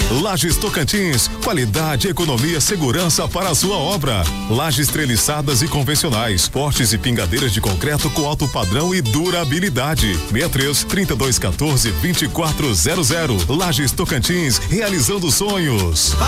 Lajes Tocantins, qualidade, economia, segurança para a sua obra. Lajes treliçadas e convencionais, portes e pingadeiras de concreto com alto padrão e durabilidade. 63 3214 2400. Lajes Tocantins, realizando sonhos.